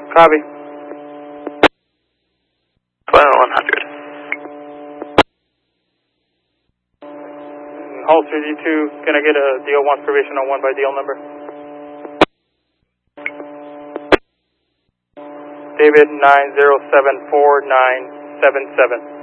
Copy. Flight 100. Holster D2, can I get a DL1 provision on 1 by DL number? David 9074977.